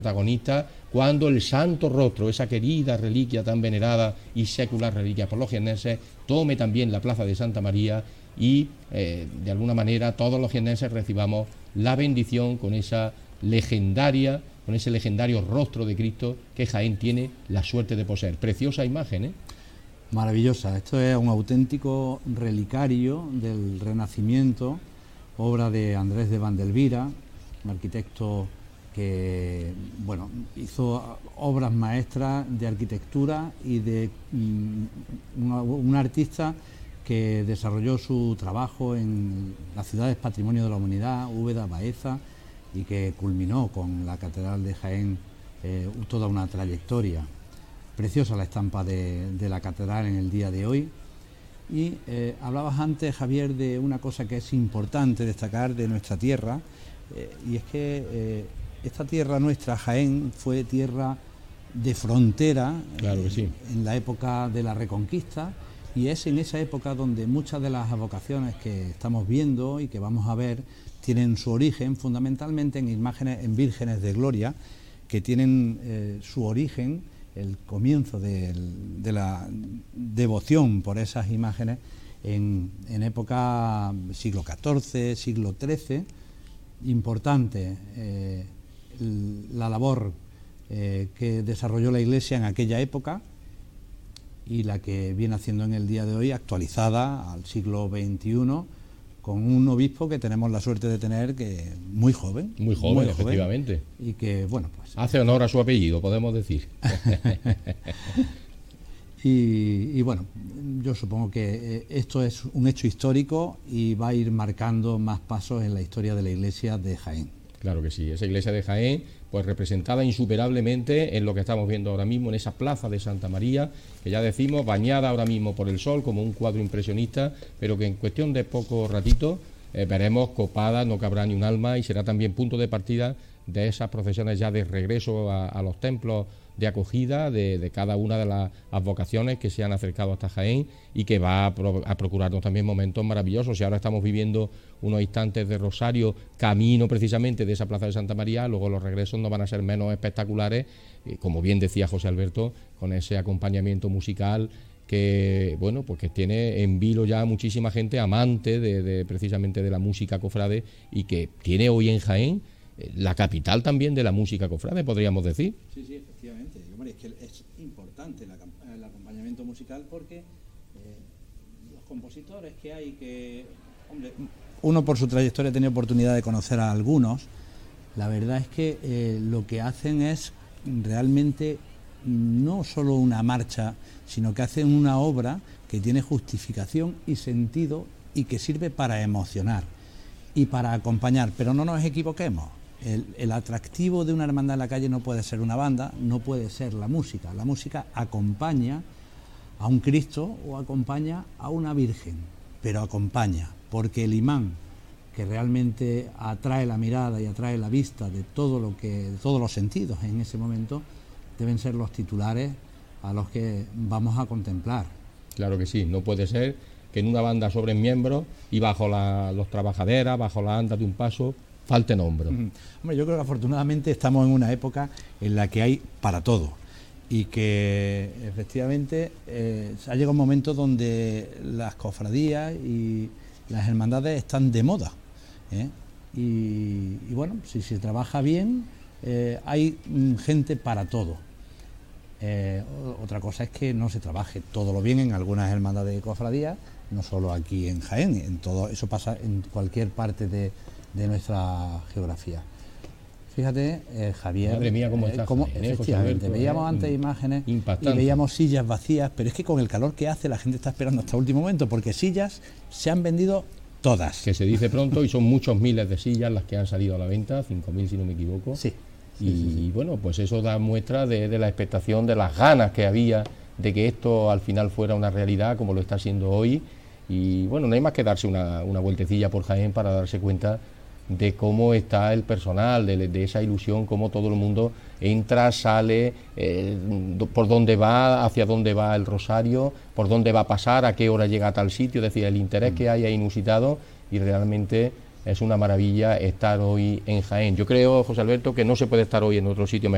protagonista cuando el Santo Rostro, esa querida reliquia tan venerada y secular reliquia por los jiennenses, tome también la plaza de Santa María y de alguna manera todos los jiennenses recibamos la bendición con ese legendario rostro de Cristo que Jaén tiene la suerte de poseer. Preciosa imagen, ¿eh? Maravillosa. Esto es un auténtico relicario del Renacimiento, obra de Andrés de Vandelvira, un arquitecto que hizo obras maestras de arquitectura y de un artista que desarrolló su trabajo en las ciudades Patrimonio de la Humanidad, Úbeda, Baeza, y que culminó con la Catedral de Jaén toda una trayectoria. Preciosa la estampa de la catedral en el día de hoy. Y hablabas antes, Javier, de una cosa que es importante destacar de nuestra tierra, y es que esta tierra nuestra, Jaén, fue tierra de frontera. Claro que sí. En la época de la Reconquista, y es en esa época donde muchas de las advocaciones que estamos viendo y que vamos a ver tienen su origen fundamentalmente en imágenes, en vírgenes de gloria, que tienen su origen, el comienzo de la devoción por esas imágenes en época siglo XIV, siglo XIII. Importante la labor que desarrolló la Iglesia en aquella época y la que viene haciendo en el día de hoy, actualizada al siglo XXI, con un obispo que tenemos la suerte de tener, que muy joven, efectivamente, y que hace honor a su apellido, podemos decir. y yo supongo que esto es un hecho histórico y va a ir marcando más pasos en la historia de la Iglesia de Jaén. Claro que sí, esa iglesia de Jaén, pues representada insuperablemente en lo que estamos viendo ahora mismo, en esa plaza de Santa María, que ya decimos, bañada ahora mismo por el sol, como un cuadro impresionista, pero que en cuestión de poco ratito veremos copada, no cabrá ni un alma, y será también punto de partida de esas procesiones ya de regreso a los templos de acogida de cada una de las advocaciones que se han acercado hasta Jaén y que va a procurarnos también momentos maravillosos. Y ahora estamos viviendo unos instantes de rosario, camino precisamente de esa plaza de Santa María, luego los regresos no van a ser menos espectaculares, como bien decía José Alberto, con ese acompañamiento musical que que tiene en vilo ya muchísima gente amante precisamente de la música cofrade y que tiene hoy en Jaén la capital también de la música cofrade, podríamos decir. Sí, efectivamente. Hombre, es que es importante el acompañamiento musical porque los compositores que hay uno por su trayectoria ha tenido oportunidad de conocer a algunos. La verdad es que lo que hacen es realmente no solo una marcha, sino que hacen una obra que tiene justificación y sentido y que sirve para emocionar y para acompañar, pero no nos equivoquemos. El atractivo de una hermandad en la calle no puede ser una banda, no puede ser la música. La música acompaña a un Cristo o acompaña a una Virgen, pero acompaña, porque el imán que realmente atrae la mirada y atrae la vista de todos los sentidos en ese momento, deben ser los titulares a los que vamos a contemplar. Claro que sí, no puede ser que en una banda sobren miembros y bajo los trabajaderas, bajo la anda de un paso, falte nombre. Hombre, yo creo que afortunadamente estamos en una época en la que hay para todo y que efectivamente ha llegado un momento donde las cofradías y las hermandades están de moda, y si se trabaja bien, hay gente para todo. Otra cosa es que no se trabaje todo lo bien en algunas hermandades de cofradías, no solo aquí en Jaén, en todo eso pasa en cualquier parte de nuestra geografía. Fíjate, Javier, madre mía, cómo está Jaén, efectivamente, veíamos antes imágenes impactante. Y veíamos sillas vacías, pero es que con el calor que hace la gente está esperando hasta el último momento, porque sillas se han vendido todas. Que se dice pronto, y son muchos miles de sillas las que han salido a la venta, 5.000 si no me equivoco. Sí. Y pues eso da muestra de la expectación, de las ganas que había de que esto al final fuera una realidad como lo está siendo hoy. Y no hay más que darse una vueltecilla por Jaén para darse cuenta de cómo está el personal, de esa ilusión, cómo todo el mundo entra, sale, por dónde va, hacia dónde va el rosario, por dónde va a pasar, a qué hora llega a tal sitio, es decir, el interés que hay es inusitado y realmente es una maravilla estar hoy en Jaén. Yo creo, José Alberto, que no se puede estar hoy en otro sitio mejor.